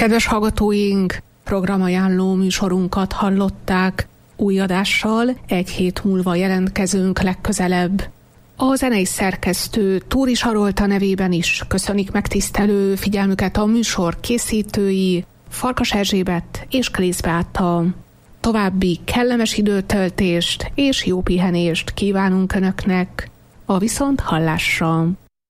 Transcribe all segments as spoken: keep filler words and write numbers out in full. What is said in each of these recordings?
Kedves hallgatóink, programajánló műsorunkat hallották. Új adással egy hét múlva jelentkezünk legközelebb. A zenei szerkesztő Tóri Sarolta nevében is köszönik megtisztelő figyelmüket a műsor készítői, Farkas Erzsébet és Klész Beáta. További kellemes időtöltést és jó pihenést kívánunk Önöknek. A viszont hallásra!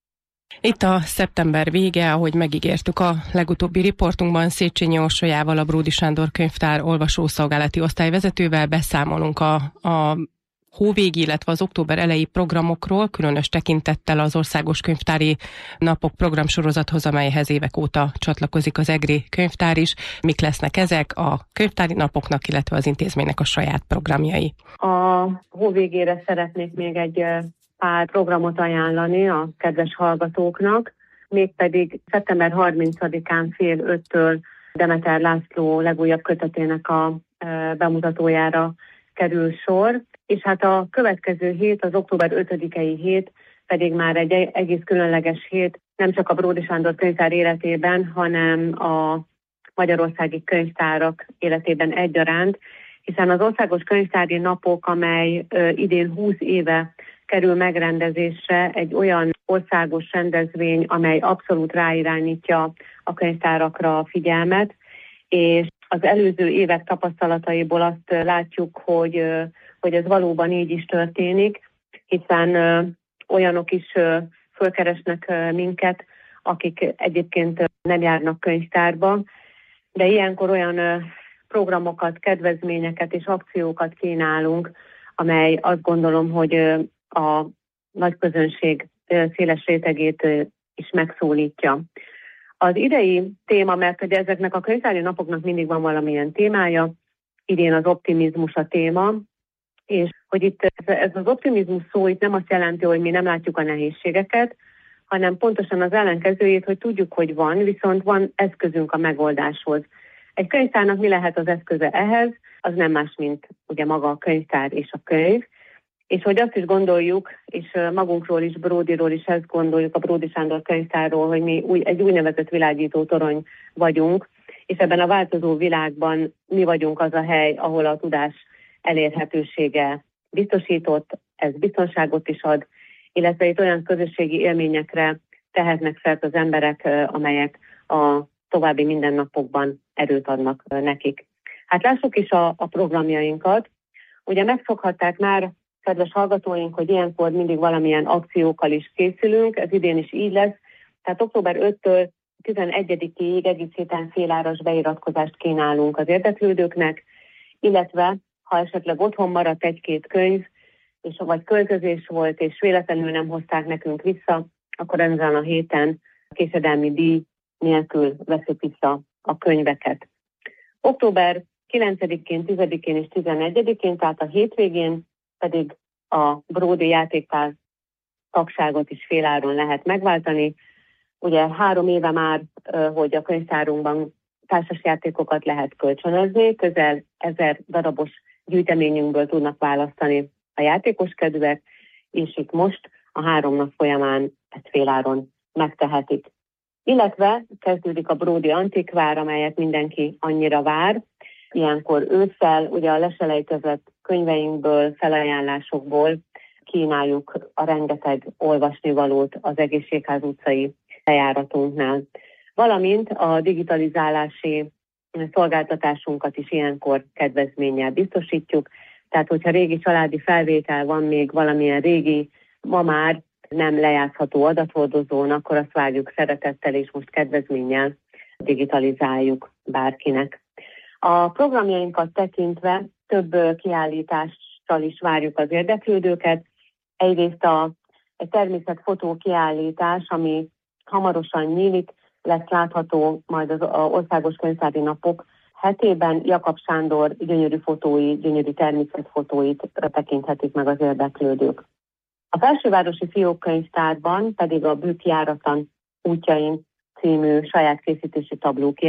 Itt a szeptember vége, ahogy megígértük a legutóbbi riportunkban, Széchenyi Orsolyával, a Bródy Sándor Könyvtár olvasószolgálati osztályvezetővel beszámolunk a, a hóvégi, illetve az október eleji programokról, különös tekintettel az Országos Könyvtári Napok programsorozathoz, amelyhez évek óta csatlakozik az EGRI könyvtár is. Mik lesznek ezek a könyvtári napoknak, illetve az intézménynek a saját programjai? A hóvégére szeretnék még egy pár programot ajánlani a kedves hallgatóknak, mégpedig szeptember harmincadikán fél öttől Demeter László legújabb kötetének a bemutatójára kerül sor, és hát a következő hét, az október ötödikei hét pedig már egy egész különleges hét, nem csak a Bródy Sándor Könyvtár életében, hanem a magyarországi könyvtárak életében egyaránt, hiszen az Országos Könyvtári Napok, amely ö, idén húsz éve kerül megrendezésre, egy olyan országos rendezvény, amely abszolút ráirányítja a könyvtárakra a figyelmet, és az előző évek tapasztalataiból azt látjuk, hogy, hogy ez valóban így is történik, hiszen olyanok is fölkeresnek minket, akik egyébként nem járnak könyvtárba, de ilyenkor olyan programokat, kedvezményeket és akciókat kínálunk, amely azt gondolom, hogy a nagy közönség széles rétegét is megszólítja. Az idei téma, mert ugye ezeknek a könyvtári napoknak mindig van valamilyen témája, idén az optimizmus a téma, és hogy itt ez az optimizmus szó itt nem azt jelenti, hogy mi nem látjuk a nehézségeket, hanem pontosan az ellenkezőjét, hogy tudjuk, hogy van, viszont van eszközünk a megoldáshoz. Egy könyvtárnak mi lehet az eszköze ehhez? Az nem más, mint ugye maga a könyvtár és a könyv. És hogy azt is gondoljuk, és magunkról is, Bródyról is ezt gondoljuk, a Bródy Sándor Könyvtárról, hogy mi új, egy úgynevezett világító torony vagyunk, és ebben a változó világban mi vagyunk az a hely, ahol a tudás elérhetősége biztosított, ez biztonságot is ad, illetve itt olyan közösségi élményekre tehetnek szert az emberek, amelyek a további mindennapokban erőt adnak nekik. Hát lássuk is a, a programjainkat. Ugye megszokhatták már, kedves hallgatóink, hogy ilyenkor mindig valamilyen akciókkal is készülünk, ez idén is így lesz. Tehát október ötödikétől tizenegyedikéig egész héten féláras beiratkozást kínálunk az érdeklődőknek, illetve ha esetleg otthon maradt egy-két könyv, és vagy költözés volt, és véletlenül nem hozták nekünk vissza, akkor ezen a héten késedelmi díj nélkül veszik vissza a könyveket. október kilencedikén, tizedikén és tizenegyedikén, tehát a hétvégén pedig a Bródy játéktár tagságot is féláron lehet megváltani. Ugye három éve már, hogy a könyvtárunkban társasjátékokat lehet kölcsönözni, közel ezer darabos gyűjteményünkből tudnak választani a játékoskedvek, és itt most a három nap folyamán ezt féláron megtehetik. Illetve kezdődik a Bródy Antikvár, amelyet mindenki annyira vár. Ilyenkor ősszel ugye a leselejtezett könyveinkből, felajánlásokból kínáljuk a rengeteg olvasnivalót az Egészségház utcai bejáratunknál. Valamint a digitalizálási szolgáltatásunkat is ilyenkor kedvezménnyel biztosítjuk. Tehát, hogyha régi családi felvétel van még valamilyen régi, ma már nem lejátszható adathordozón, akkor azt várjuk szeretettel és most kedvezménnyel digitalizáljuk bárkinek. A programjainkat tekintve több kiállítással is várjuk az érdeklődőket. Egyrészt a természetfotó kiállítás, ami hamarosan nyílik, lesz látható majd az Országos Könyvtári Napok hetében. Jakab Sándor gyönyörű fotói, gyönyörű természetfotóit tekinthetik meg az érdeklődők. A Felsővárosi Fiókkönyvtárban pedig a Bükk járatlan útjain című saját készítésű tabló